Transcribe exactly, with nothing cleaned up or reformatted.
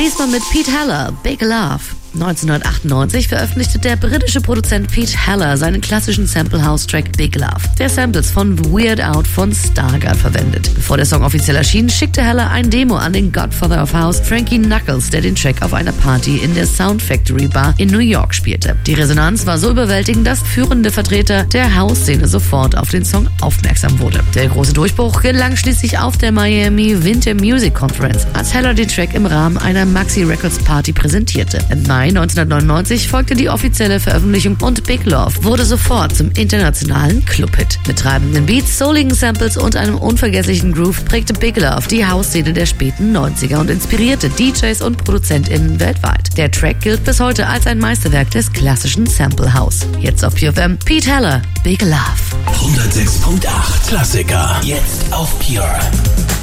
Diesmal mit Pete Heller, Big Love. neunzehnhundertachtundneunzig veröffentlichte der britische Produzent Pete Heller seinen klassischen Sample-House-Track Big Love, der Samples von Weird Out von Stargard verwendet. Bevor der Song offiziell erschien, schickte Heller ein Demo an den Godfather of House, Frankie Knuckles, der den Track auf einer Party in der Sound Factory Bar in New York spielte. Die Resonanz war so überwältigend, dass führende Vertreter der House-Szene sofort auf den Song aufmerksam wurde. Der große Durchbruch gelang schließlich auf der Miami Winter Music Conference, als Heller den Track im Rahmen einer Maxi Records Party präsentierte. Im Mai neunzehnhundertneunundneunzig folgte die offizielle Veröffentlichung und Big Love wurde sofort zum internationalen Club-Hit. Mit treibenden Beats, souligen Samples und einem unvergesslichen Groove prägte Big Love die House-Szene der späten neunziger und inspirierte D Js und ProduzentInnen weltweit. Der Track gilt bis heute als ein Meisterwerk des klassischen Sample House. Jetzt auf Pure F M, Pete Heller, Big Love. hundertsechs Komma acht Klassiker, jetzt auf Pure.